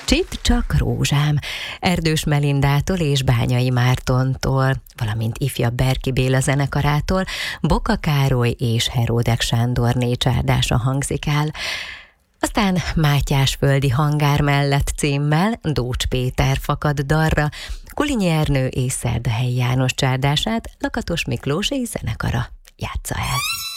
Csipp csak rózsám, Erdős Melindától és Bányai Mártontól, valamint ifjabb Berki Béla zenekarától Boka Károly és Heródek Sándorné csárdása hangzik el. Aztán Mátyásföldi hangár mellett címmel Dócs Péter fakad darra, Kulinyi Ernő és Szerdahelyi János csárdását Lakatos Miklós és zenekara játsza el.